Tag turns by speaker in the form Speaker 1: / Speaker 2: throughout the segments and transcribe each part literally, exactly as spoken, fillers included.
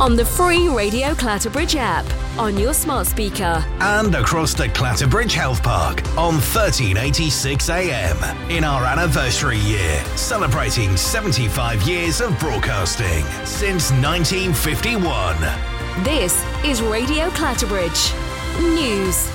Speaker 1: on the free Radio Clatterbridge app, on your smart speaker,
Speaker 2: and across the Clatterbridge Health Park on thirteen eighty-six A M in our anniversary year, celebrating seventy-five years of broadcasting since nineteen fifty-one.
Speaker 1: This is Radio Clatterbridge News.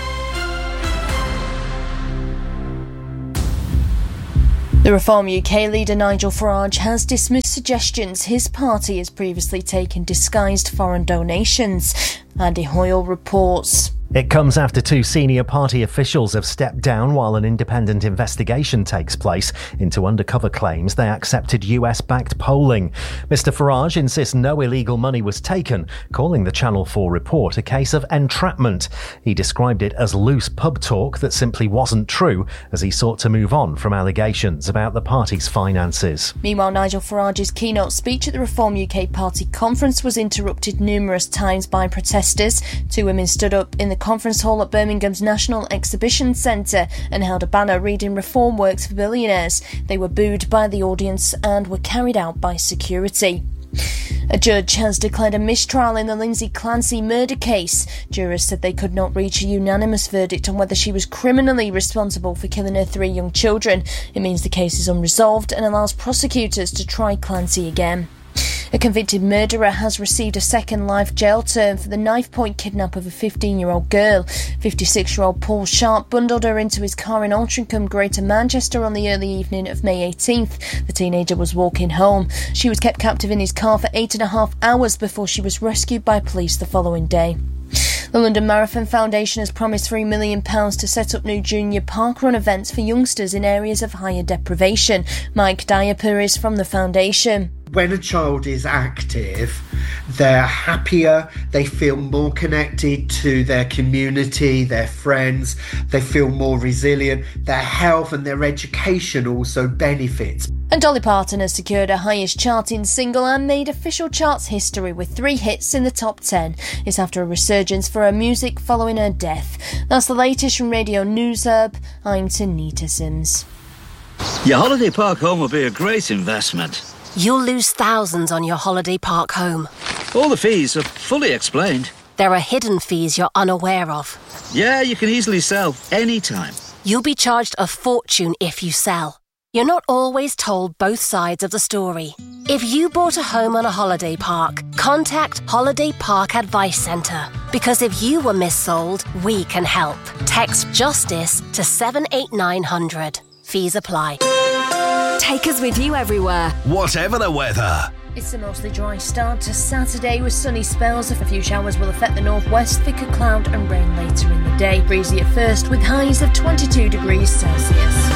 Speaker 3: The Reform U K leader Nigel Farage has dismissed suggestions his party has previously taken disguised foreign donations. Andy Hoyle reports.
Speaker 4: It comes after two senior party officials have stepped down while an independent investigation takes place into undercover claims they accepted U S-backed polling. Mister Farage insists no illegal money was taken, calling the Channel four report a case of entrapment. He described it as loose pub talk that simply wasn't true, as he sought to move on from allegations about the party's finances.
Speaker 3: Meanwhile, Nigel Farage's keynote speech at the Reform U K party conference was interrupted numerous times by protesters. Two women stood up in the conference hall at Birmingham's National Exhibition Centre and held a banner reading Reform Works for Billionaires. They were booed by the audience and were carried out by security. A judge has declared a mistrial in the Lindsay Clancy murder case. Jurors said they could not reach a unanimous verdict on whether she was criminally responsible for killing her three young children. It means the case is unresolved and allows prosecutors to try Clancy again. A convicted murderer has received a second life jail term for the knife-point kidnap of a fifteen-year-old girl. fifty-six-year-old Paul Sharp bundled her into his car in Altrincham, Greater Manchester on the early evening of May eighteenth. The teenager was walking home. She was kept captive in his car for eight and a half hours before she was rescued by police the following day. The London Marathon Foundation has promised three million pounds to set up new junior parkrun events for youngsters in areas of higher deprivation. Mike Diaper is from the foundation.
Speaker 5: When a child is active, they're happier, they feel more connected to their community, their friends, they feel more resilient, their health and their education also benefits.
Speaker 3: And Dolly Parton has secured her highest charting single and made official charts history with three hits in the top ten. It's after a resurgence for her music following her death. That's the latest from Radio News Hub. I'm Tanita Sims.
Speaker 6: Your holiday park home will be a great investment.
Speaker 7: You'll lose thousands on your holiday park home.
Speaker 6: All the fees are fully explained.
Speaker 7: There are hidden fees you're unaware of.
Speaker 6: Yeah, you can easily sell anytime.
Speaker 7: You'll be charged a fortune if you sell. You're not always told both sides of the story. If you bought a home on a holiday park, contact Holiday Park Advice Centre. Because if you were missold, we can help. Text JUSTICE to seven eight nine hundred. Fees apply.
Speaker 1: Take us with you everywhere,
Speaker 2: whatever the weather.
Speaker 3: It's a mostly dry start to Saturday with sunny spells. A few showers will affect the northwest, thicker cloud and rain later in the day. Breezy at first with highs of twenty-two degrees Celsius.